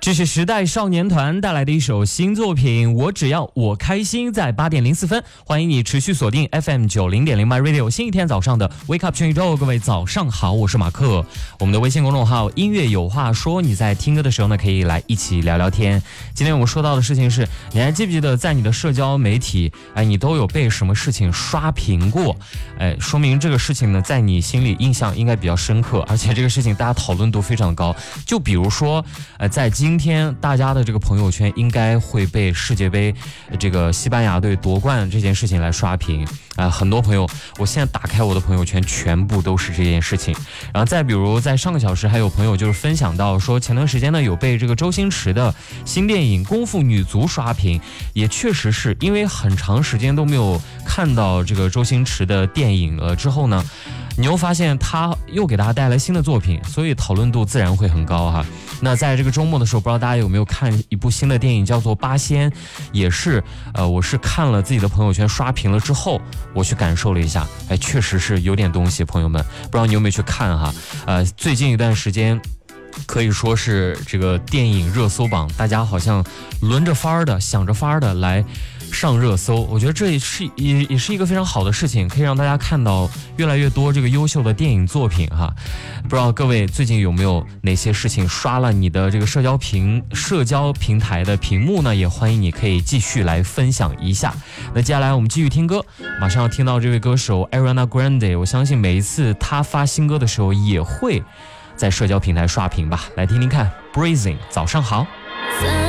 这是时代少年团带来的一首新作品，我只要我开心，在8点04分，欢迎你持续锁定 FM90.0 My Radio， 星期天早上的 Wake Up 全宇宙，各位早上好，我是马克。我们的微信公众号音乐有话说，你在听歌的时候呢，可以来一起聊聊天。今天我们说到的事情是，你还记不记得在你的社交媒体，你都有被什么事情刷屏过？说明这个事情呢，在你心里印象应该比较深刻，而且这个事情大家讨论度非常高。就比如说，在今天大家的这个朋友圈应该会被世界杯这个西班牙队夺冠这件事情来刷屏很多朋友，我现在打开我的朋友圈全部都是这件事情。然后再比如在上个小时还有朋友就是分享到说，前段时间呢有被这个周星驰的新电影《功夫女足》刷屏，也确实是因为很长时间都没有看到这个周星驰的电影了之后呢，你又发现他又给大家带来新的作品，所以讨论度自然会很高哈。那在这个周末的时候，不知道大家有没有看一部新的电影叫做《八仙》，也是我是看了自己的朋友圈刷屏了之后，我去感受了一下，确实是有点东西，朋友们，不知道你有没有去看哈？最近一段时间可以说是这个电影热搜榜，大家好像轮着法儿的想着法儿的来上热搜，我觉得这也是一个非常好的事情，可以让大家看到越来越多这个优秀的电影作品哈。不知道各位最近有没有哪些事情刷了你的这个社交平台的屏幕呢？也欢迎你可以继续来分享一下。那接下来我们继续听歌，马上要听到这位歌手 Ariana Grande， 我相信每一次他发新歌的时候也会在社交平台刷屏吧，来听听看 Breathing， 早上好。